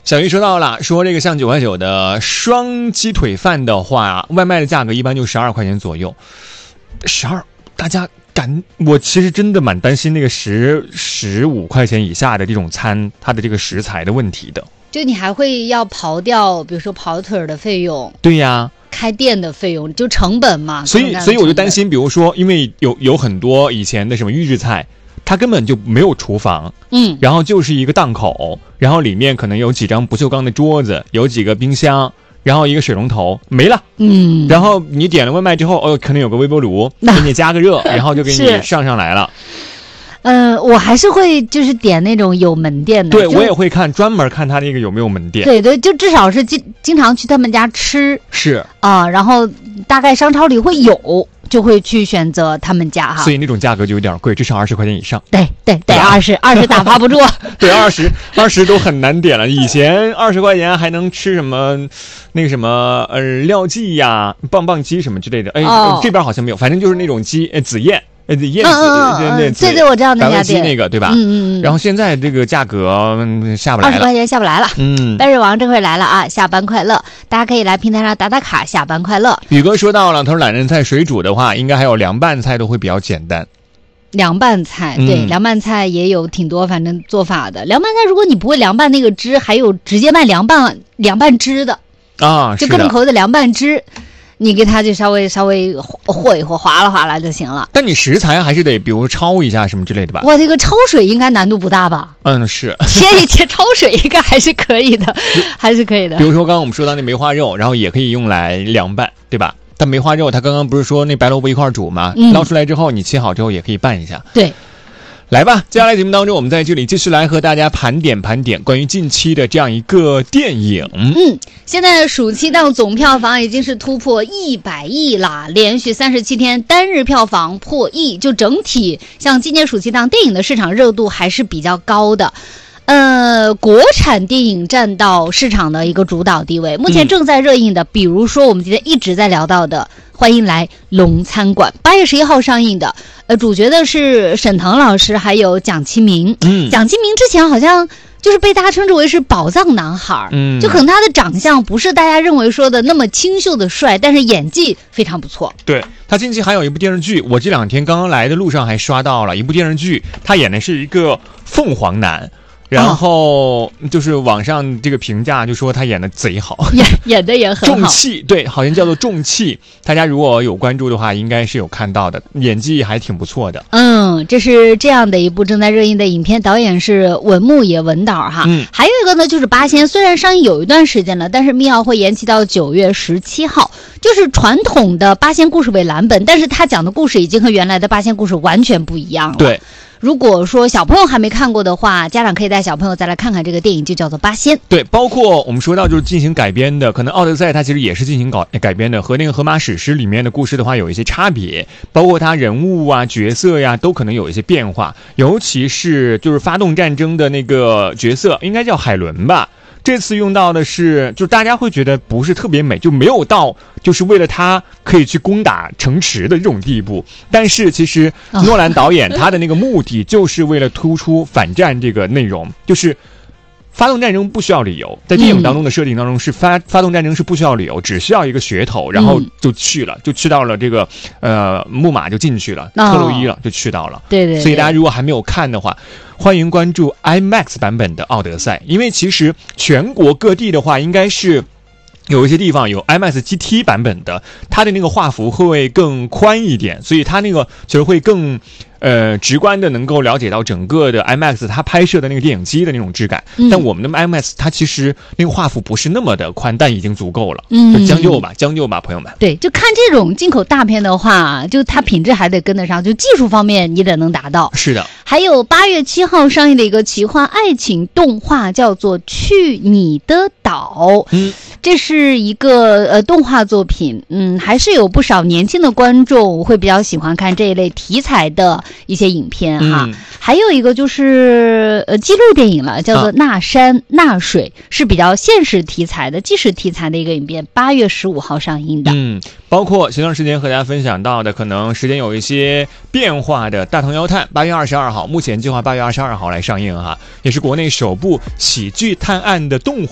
小鱼说到了，说这个像9块9的双鸡腿饭的话，外卖的价格一般就12块钱左右。12，大家我其实真的蛮担心那个15块钱以下的这种餐，它的这个食材的问题的。 就你还会要刨掉，比如说跑腿的费用。 对呀。 开店的费用就成本嘛。 所以我就担心，比如说，因为有很多以前的什么预制菜，它根本就没有厨房，然后就是一个档口，然后里面可能有几张不锈钢的桌子，有几个冰箱，然后一个水龙头没了，然后你点了外卖之后，可能有个微波炉给你加个热，然后就给你上来了。 我还是会就是点那种有门店的。 对，我也会专门看他那个有没有门店。 对，就至少是经常去他们家吃。 是啊，然后大概商超里会有，就会去选择他们家哈。 所以那种价格就有点贵，至少20块钱以上。 对，20打发不住。 对，20都很难点了。以前20块钱还能吃什么那个什么廖记呀、棒棒鸡什么之类的。这边好像没有，反正就是那种鸡紫燕。燕子， 对，我知道那家店那个对吧？然后现在这个价格下不来了，20块钱下不来了。半日王这回来了啊！下班快乐，大家可以来平台上打卡，下班快乐。 宇哥说到了，他说懒人菜水煮的话，应该还有凉拌菜都会比较简单。 凉拌菜，对，凉拌菜也有挺多反正做法的。凉拌菜如果你不会凉拌那个汁，还有直接卖凉拌汁的啊， 就各种口味的凉拌汁。你给它就稍微和一和，哗啦就行了。 但你食材还是得比如焯一下什么之类的吧？ 哇，这个焯水应该难度不大吧？ 是切一切焯水应该还是可以的，还是可以的。 比如说刚刚我们说到那梅花肉，然后也可以用来凉拌，对吧？但梅花肉它刚刚不是说那白萝卜一块煮吗？捞出来之后你切好之后也可以拌一下。 对。 来吧，接下来节目当中，我们在这里继续来和大家盘点关于近期的这样一个电影。 现在暑期档总票房已经是突破100亿了，连续37天单日票房破亿，就整体像今年暑期档电影的市场热度还是比较高的。国产电影占到市场的一个主导地位，目前正在热映的，比如说我们今天一直在聊到的欢迎来龙餐馆，8月11号上映的，主角的是沈腾老师还有蒋奇明。蒋奇明之前好像就是被大家称之为是宝藏男孩，就可能他的长相不是大家认为说的那么清秀的帅，但是演技非常不错。 对，他近期还有一部电视剧，我这2天刚刚来的路上还刷到了一部电视剧，他演的是一个凤凰男。然后就是网上这个评价就说他演的贼好， 演的也很好， 重气，对，好像叫做重气。大家如果有关注的话，应该是有看到的，演技还挺不错的。 这是这样的一部正在热映的影片，导演是文牧野文导哈。还有一个呢就是八仙，虽然上映有一段时间了，但是密奥会延期到9月17号，就是传统的八仙故事为蓝本，但是他讲的故事已经和原来的八仙故事完全不一样了。 对。 如果说小朋友还没看过的话，家长可以带小朋友再来看看这个电影，就叫做《八仙》。 对，包括我们说到就是进行改编的，可能《奥德赛》它其实也是进行改编的，和那个《荷马史诗》里面的故事的话有一些差别，包括它人物啊、角色呀都可能有一些变化，尤其是就是发动战争的那个角色，应该叫海伦吧。这次用到的是，就大家会觉得不是特别美，就没有到就是为了他可以去攻打城池的这种地步。但是其实诺兰导演他的那个目的就是为了突出反战这个内容，就是发动战争不需要理由，在电影当中的设定当中是发动战争是不需要理由，只需要一个噱头，然后就去到了这个木马就进去了，特洛伊了就去到了。 对。 所以大家如果还没有看的话，欢迎关注 IMAX 版本的《奥德赛》，因为其实全国各地的话，应该是有一些地方有 IMAX GT 版本的，它的那个画幅会更宽一点，所以它那个其实会更直观的能够了解到整个的 IMAX 它拍摄的那个电影机的那种质感。但我们的 IMAX 它其实那个画幅不是那么的宽，但已经足够了。就将就吧，朋友们。 对，就看这种进口大片的话，就它品质还得跟得上，就技术方面你得能达到。 是的。 还有8月7号上映的一个奇幻爱情动画，叫做《去你的岛》。这是一个动画作品，还是有不少年轻的观众会比较喜欢看这一类题材的一些影片哈。还有一个就是纪录电影了，叫做《那山那水》，是比较现实题材的纪实题材的一个影片，8月15号上映的。 包括前段时间和大家分享到的可能时间有一些变化的大唐妖探，8月22号，目前计划8月22号来上映哈，也是国内首部喜剧探案的动画